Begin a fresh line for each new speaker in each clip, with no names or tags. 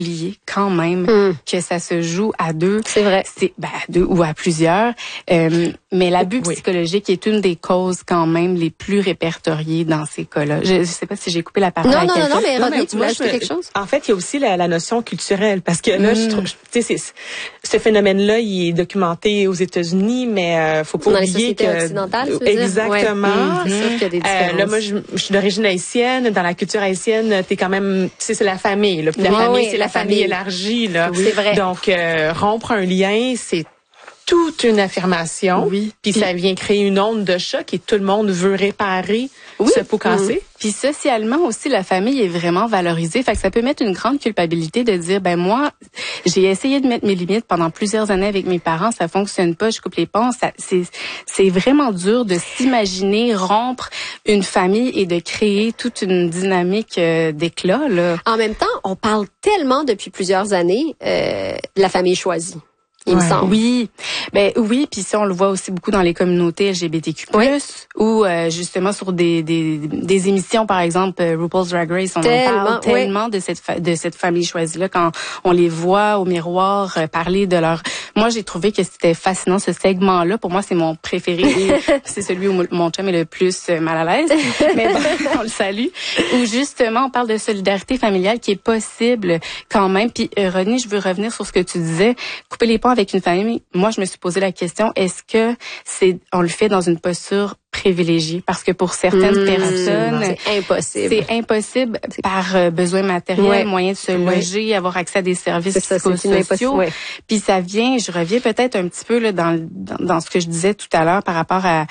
oublier quand même que ça se joue à deux.
C'est vrai.
À deux ou à plusieurs. Mais l'abus psychologique est une des causes quand même les plus répertoriées dans ces cas-là. Je sais pas si j'ai coupé la parole à quelqu'un.
Non, mais Rodney, tu voulais ajouter quelque chose?
En fait, il y a aussi la notion culturelle, parce que là, je trouve, tu sais, ce phénomène-là, il est documenté aux États-Unis, mais faut pas
dans
oublier
les sociétés occidentales, tu veux dire?
Exactement.
C'est sûr qu'il y a des différences.
Là, moi, je suis d'origine haïtienne. Dans la culture haïtienne, t'es quand même, tu sais, c'est la famille. Là. La famille, c'est la famille élargie. Là.
Oui, c'est vrai.
Donc, rompre un lien, c'est toute une affirmation.
Oui.
Puis ça vient créer une onde de choc et tout le monde veut réparer ce pot cassé.
Puis socialement aussi, la famille est vraiment valorisée. Fait que ça peut mettre une grande culpabilité de dire, ben moi, j'ai essayé de mettre mes limites pendant plusieurs années avec mes parents, ça fonctionne pas, je coupe les ponts. C'est vraiment dur de s'imaginer rompre une famille et de créer toute une dynamique d'éclat, là.
En même temps, on parle tellement depuis plusieurs années de la famille choisie. Il me semble.
Oui, puis ça on le voit aussi beaucoup dans les communautés LGBTQ+, ou justement sur des émissions, par exemple RuPaul's Drag Race, on en parle tellement de cette famille choisie là quand on les voit au miroir parler de leur. Moi, j'ai trouvé que c'était fascinant ce segment-là. Pour moi, c'est mon préféré. C'est celui où mon chum est le plus mal à l'aise. Mais bon, on le salue. Où justement, on parle de solidarité familiale qui est possible quand même. Puis Rodney, je veux revenir sur ce que tu disais. Couper les ponts avec une famille. Moi, je me suis posé la question, est-ce que on le fait dans une posture privilégiée? Parce que pour certaines personnes,
c'est impossible.
C'est impossible par besoin matériel, moyen de se loger, avoir accès à des services psychosociaux. Puis ça vient, je reviens peut-être un petit peu là dans ce que je disais tout à l'heure par rapport à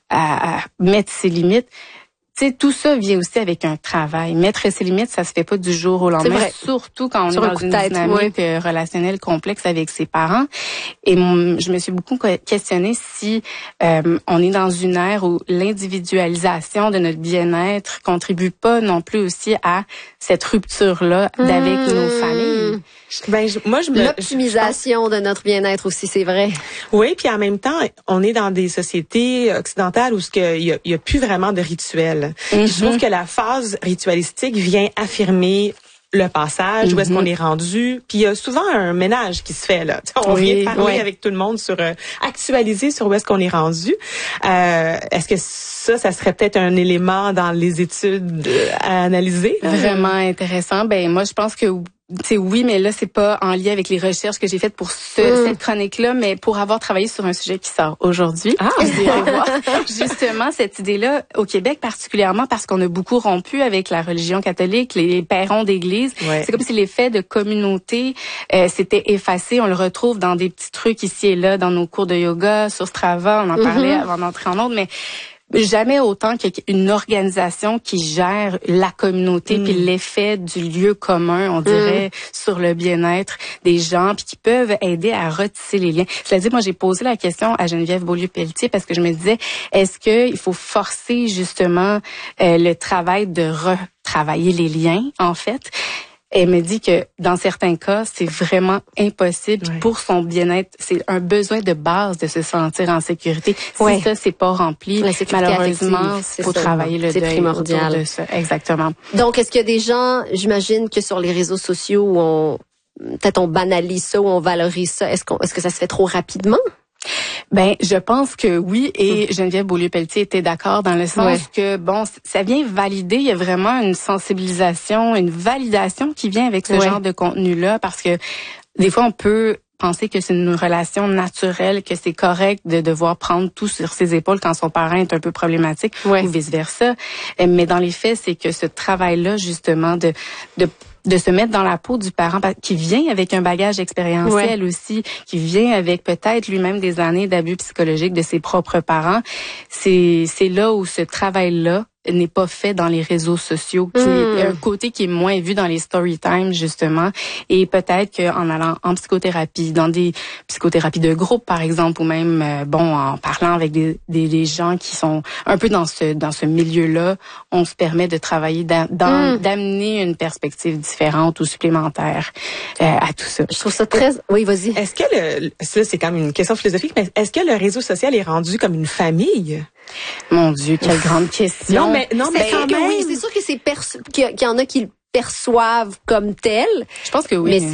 mettre ses limites. Tu sais, tout ça vient aussi avec un travail. Mettre ses limites, ça se fait pas du jour au lendemain, surtout quand on est dans une dynamique relationnelle complexe avec ses parents. Et je me suis beaucoup questionnée si on est dans une ère où l'individualisation de notre bien-être contribue pas non plus aussi à cette rupture-là d'avec nos familles.
L'optimisation de notre bien-être aussi, c'est vrai.
Oui, puis en même temps, on est dans des sociétés occidentales où il y a plus vraiment de rituels. Je trouve que la phase ritualistique vient affirmer le passage, où est-ce qu'on est rendu. Puis il y a souvent un ménage qui se fait là. On vient parler avec tout le monde sur actualiser sur où est-ce qu'on est rendu. Est-ce que ça serait peut-être un élément dans les études à analyser?
Vraiment intéressant. Ben moi je pense que oui, mais là, c'est pas en lien avec les recherches que j'ai faites pour cette chronique-là, mais pour avoir travaillé sur un sujet qui sort aujourd'hui. Justement, cette idée-là, au Québec particulièrement, parce qu'on a beaucoup rompu avec la religion catholique, les pérons d'église. C'est comme si l'effet de communauté s'était effacé. On le retrouve dans des petits trucs ici et là, dans nos cours de yoga, sur Strava, on en parlait avant d'entrer en ordre, mais jamais autant qu'une organisation qui gère la communauté puis l'effet du lieu commun, on dirait, sur le bien-être des gens puis qui peuvent aider à retisser les liens. C'est-à-dire, moi, j'ai posé la question à Geneviève Beaulieu-Pelletier parce que je me disais, est-ce qu'il faut forcer justement le travail de retravailler les liens, en fait? Elle me dit que dans certains cas, c'est vraiment impossible pour son bien-être. C'est un besoin de base de se sentir en sécurité. Si ça, c'est pas rempli, malheureusement, il faut travailler le deuil.
C'est primordial.
De ça. Exactement.
Donc, est-ce qu'il y a des gens, j'imagine que sur les réseaux sociaux où peut-être on banalise ça ou on valorise ça, est-ce que ça se fait trop rapidement?
Ben, je pense que oui, et Geneviève Beaulieu-Pelletier était d'accord dans le sens que, bon, ça vient valider, il y a vraiment une sensibilisation, une validation qui vient avec ce genre de contenu-là, parce que des fois, on peut penser que c'est une relation naturelle, que c'est correct de devoir prendre tout sur ses épaules quand son parent est un peu problématique, ou vice-versa. Mais dans les faits, c'est que ce travail-là, justement, de se mettre dans la peau du parent qui vient avec un bagage expérientiel aussi, qui vient avec peut-être lui-même des années d'abus psychologiques de ses propres parents. C'est là où ce travail-là n'est pas fait dans les réseaux sociaux, qui est un côté qui est moins vu dans les story time justement, et peut-être qu'en allant en psychothérapie, dans des psychothérapies de groupe par exemple, ou même en parlant avec des gens qui sont un peu dans ce milieu-là, on se permet de travailler d'amener une perspective différente ou supplémentaire à tout ça.
Je trouve ça très... Oui, vas-y.
Est-ce que ça c'est quand même une question philosophique, mais est-ce que le réseau social est rendu comme une famille?
Mon Dieu, quelle grande question.
Non, mais quand même.
Oui, c'est sûr que qu'il y en a qui perçoivent comme tels.
Je pense que oui.
Mais